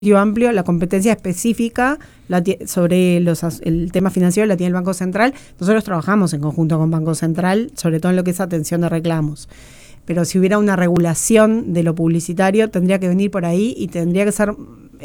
amplio, la competencia específica sobre el tema financiero la tiene el Banco Central. Nosotros trabajamos en conjunto con Banco Central, sobre todo en lo que es atención de reclamos. Pero si hubiera una regulación de lo publicitario, tendría que venir por ahí y tendría que ser